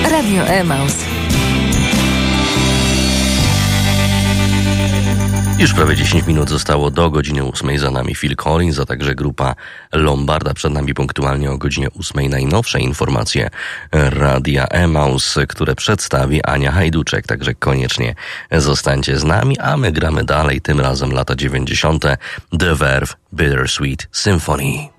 Radio Emaus. Już prawie 10 minut zostało do godziny 8. Za nami Phil Collins, a także grupa Lombarda. Przed nami punktualnie o godzinie 8 najnowsze informacje Radia Emaus, które przedstawi Ania Hajduczek. Także koniecznie zostańcie z nami, a my gramy dalej, tym razem lata 90. The Verve Bittersweet Symphony.